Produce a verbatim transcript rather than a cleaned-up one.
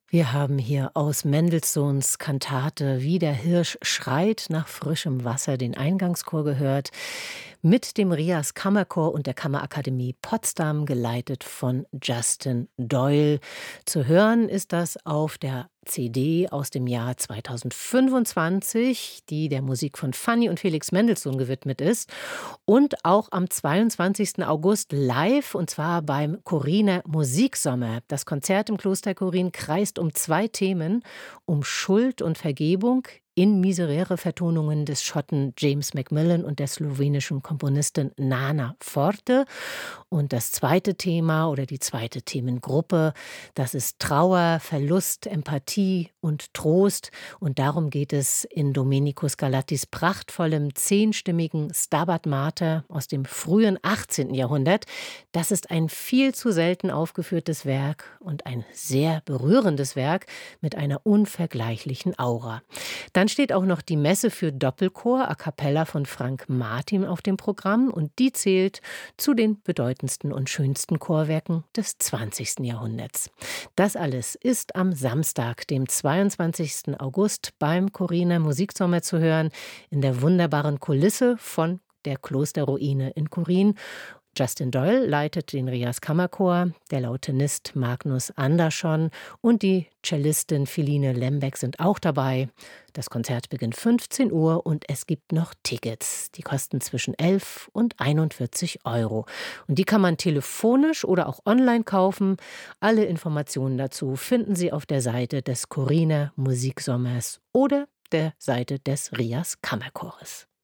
Wir haben hier aus Mendelssohns Kantate Wie der Hirsch schreit nach frischem Wasser den Eingangschor gehört, mit dem Rias Kammerchor und der Kammerakademie Potsdam, geleitet von Justin Doyle. Zu hören ist das auf der C D aus dem Jahr zweitausendfünfundzwanzig, die der Musik von Fanny und Felix Mendelssohn gewidmet ist, und auch am zweiundzwanzigsten August live, und zwar beim Corriner Musiksommer. Das Konzert im Kloster Korin kreist um zwei Themen: um Schuld und Vergebung in Miserere-Vertonungen des Schotten James Macmillan und der slowenischen Komponistin Nana Forte. Und das zweite Thema oder die zweite Themengruppe, das ist Trauer, Verlust, Empathie und Trost. Und darum geht es in Domenico Scarlattis prachtvollem zehnstimmigen Stabat Mater aus dem frühen achtzehnten Jahrhundert. Das ist ein viel zu selten aufgeführtes Werk und ein sehr berührendes Werk mit einer unvergleichlichen Aura. Dann steht auch noch die Messe für Doppelchor a cappella von Frank Martin auf dem Programm, und die zählt zu den bedeutendsten und schönsten Chorwerken des zwanzigsten Jahrhunderts. Das alles ist am Samstag, dem zweiundzwanzigsten August, beim Corriner Musiksommer zu hören, in der wunderbaren Kulisse von der Klosterruine in Korin. Justin Doyle leitet den Rias Kammerchor, der Lautenist Magnus Andersson und die Cellistin Philine Lembeck sind auch dabei. Das Konzert beginnt fünfzehn Uhr und es gibt noch Tickets. Die kosten zwischen elf und einundvierzig Euro. Und die kann man telefonisch oder auch online kaufen. Alle Informationen dazu finden Sie auf der Seite des Corriner Musiksommers oder der Seite des Rias Kammerchores.